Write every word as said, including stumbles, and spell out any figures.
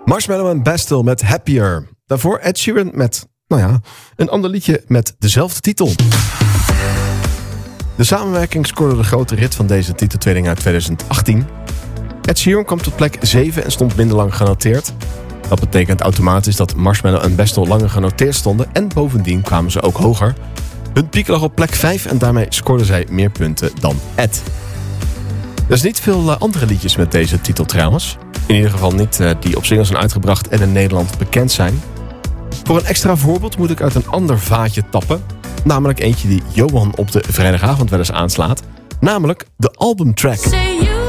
Marshmello en Bastille met Happier. Daarvoor Ed Sheeran met, nou ja, een ander liedje met dezelfde titel. De samenwerking scoorde de grote rit van deze titeltweeling uit twintig achttien. Ed Sheeran kwam tot plek zeven en stond minder lang genoteerd. Dat betekent automatisch dat Marshmello en Bastille langer genoteerd stonden en bovendien kwamen ze ook hoger. Hun piek lag op plek vijf en daarmee scoorden zij meer punten dan Ed. Er is niet veel andere liedjes met deze titel trouwens. In ieder geval niet uh, die op singles zijn uitgebracht en in Nederland bekend zijn. Voor een extra voorbeeld moet ik uit een ander vaatje tappen. Namelijk eentje die Johan op de vrijdagavond wel eens aanslaat. Namelijk de albumtrack.